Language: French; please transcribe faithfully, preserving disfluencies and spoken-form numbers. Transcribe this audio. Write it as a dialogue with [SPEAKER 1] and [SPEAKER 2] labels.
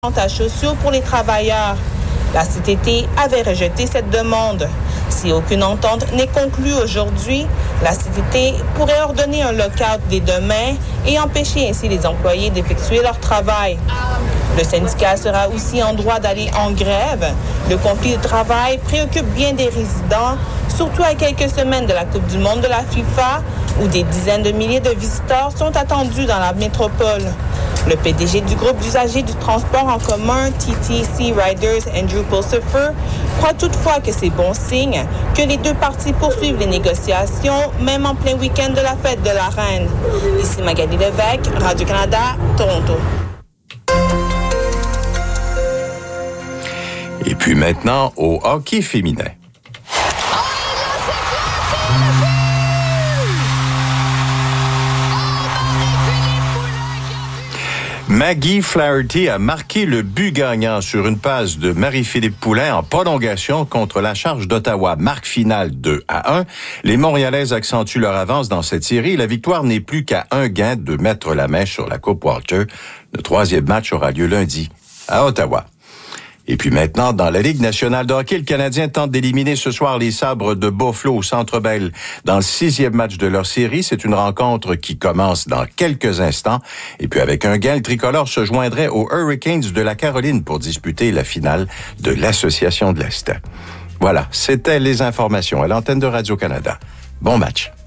[SPEAKER 1] avantages sociaux pour les travailleurs. La C T T avait rejeté cette demande. Si aucune entente n'est conclue aujourd'hui, la C T T pourrait ordonner un lock-out dès demain et empêcher ainsi les employés d'effectuer leur travail. Le syndicat sera aussi en droit d'aller en grève. Le conflit de travail préoccupe bien des résidents, surtout à quelques semaines de la Coupe du monde de la FIFA, où des dizaines de milliers de visiteurs sont attendus dans la métropole. Le P D G du groupe d'usagers du transport en commun T T C Riders, Andrew Pulsifer, croit toutefois que c'est bon signe que les deux parties poursuivent les négociations, même en plein week-end de la fête de la Reine. Ici Magali Lévesque, Radio-Canada, Toronto.
[SPEAKER 2] Et puis maintenant, au hockey féminin. Maggie Flaherty a marqué le but gagnant sur une passe de Marie-Philippe Poulin en prolongation contre la Charge d'Ottawa. Marque finale deux à un. Les Montréalaises accentuent leur avance dans cette série. La victoire n'est plus qu'à un gain de mettre la main sur la Coupe Walter. Le troisième match aura lieu lundi à Ottawa. Et puis maintenant, dans la Ligue nationale de hockey, le Canadien tente d'éliminer ce soir les Sabres de Buffalo au Centre Bell dans le sixième match de leur série. C'est une rencontre qui commence dans quelques instants. Et puis avec un gain, le tricolore se joindrait aux Hurricanes de la Caroline pour disputer la finale de l'Association de l'Est. Voilà, c'était les informations à l'antenne de Radio-Canada. Bon match.